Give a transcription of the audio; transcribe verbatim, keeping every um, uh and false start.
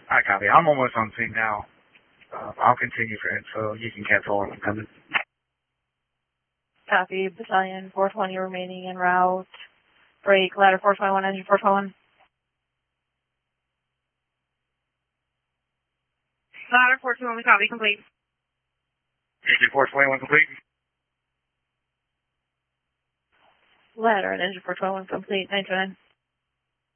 I copy. I'm almost on scene now. Uh, I'll continue for info. You can cancel when I'm coming. Copy. Battalion four twenty remaining en route. Break. Ladder four twenty-one, engine four twenty-one. Ladder four twenty-one, copy, complete. Engine four twenty-one complete. Ladder and engine four twenty-one complete. nine two nine.